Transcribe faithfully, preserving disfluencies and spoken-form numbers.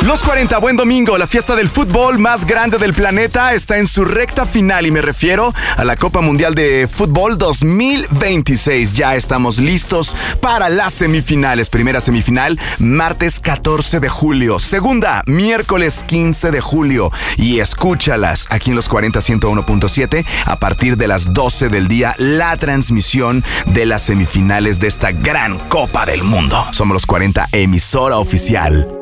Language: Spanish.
Los cuarenta, buen domingo. La fiesta del fútbol más grande del planeta está en su recta final y me refiero a la Copa Mundial de Fútbol dos mil veintiséis. Ya estamos listos para las semifinales. Primera semifinal, martes catorce de julio. Segunda, miércoles quince de julio. Y escúchalas aquí en Los cuarenta ciento uno punto siete a partir de las doce del día, la transmisión de las semifinales de esta gran Copa del Mundo. Somos Los cuarenta, emisora oficial